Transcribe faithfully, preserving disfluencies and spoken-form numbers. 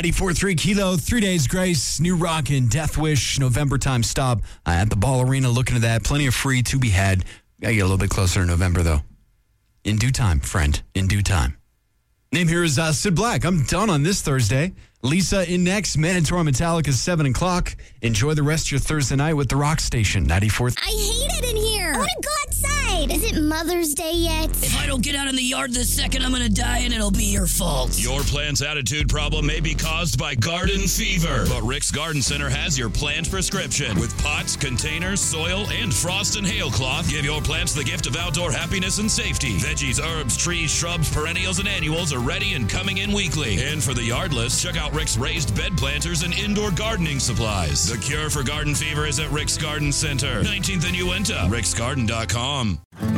ninety-four point three Kilo, Three Days Grace, New Rockin', Death Wish, November time stop uh, at the Ball Arena. Looking at that. Plenty of free to be had. Gotta get a little bit closer to November, though. In due time, friend. In due time. Name here is uh, Sid Black. I'm done on this Thursday. Lisa in next. Mandatory Metallica, seven o'clock. Enjoy the rest of your Thursday night with the Rock Station, ninety-four. I hate it in here. I want to go outside. Is it Mother's Day yet? If I don't get out in the yard this second, I'm going to die and it'll be your fault. Your plant's attitude problem may be caused by garden fever. But Rick's Garden Center has your plant prescription. With pots, containers, soil, and frost and hail cloth, give your plants the gift of outdoor happiness and safety. Veggies, herbs, trees, shrubs, perennials, and annuals are ready and coming in weekly. And for the yardless, check out Rick's raised bed planters and indoor gardening supplies. The cure for garden fever is at Rick's Garden Center, nineteenth and Uinta, ricksgarden dot com.